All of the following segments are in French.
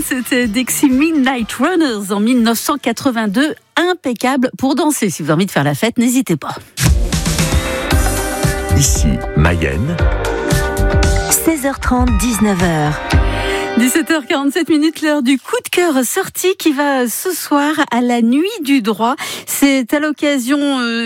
c'était Dixie Midnight Runners en 1982. Impeccable pour danser. Si vous avez envie de faire la fête, n'hésitez pas. Ici, Mayenne. 16h30, 19h. 17h47, l'heure du coup de cœur sorti qui va ce soir à la Nuit du droit. C'est l'occasion,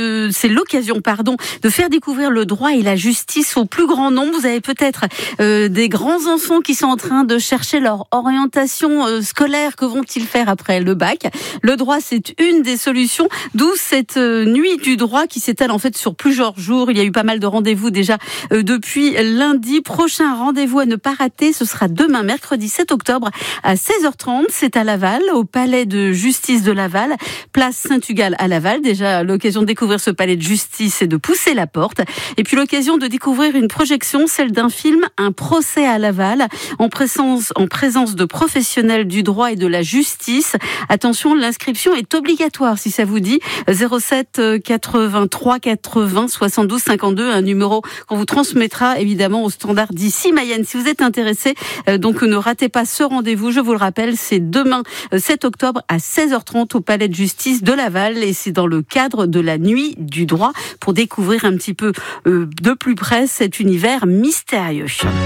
de faire découvrir le droit et la justice au plus grand nombre. Vous avez peut-être des grands enfants qui sont en train de chercher leur orientation scolaire. Que vont-ils faire après le bac? Le droit, c'est une des solutions. D'où cette Nuit du droit qui s'étale en fait sur plusieurs jours. Il y a eu pas mal de rendez-vous déjà depuis lundi. Prochain rendez-vous à ne pas rater, ce sera demain, mercredi 7 octobre à 16h30. C'est à Laval, au palais de justice de Laval, place Saint-Tugal à Laval. Déjà l'occasion de découvrir ce palais de justice et de pousser la porte. Et puis l'occasion de découvrir une projection, celle d'un film, Un procès à Laval, en présence de professionnels du droit et de la justice. Attention, l'inscription est obligatoire si ça vous dit. 07 83 80 72 52, un numéro qu'on vous transmettra évidemment au standard d'ici Mayenne. Si vous êtes intéressé, donc ne ratez pas ce rendez-vous, je vous le rappelle, c'est demain 7 octobre à 16h30 au palais de justice de Laval et c'est dans le cadre de la Nuit du droit pour découvrir un petit peu de plus près cet univers mystérieux.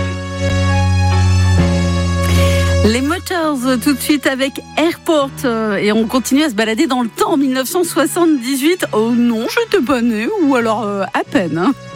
Les Motors tout de suite avec Airport et on continue à se balader dans le temps en 1978. Oh non, j'étais pas née ou alors à peine.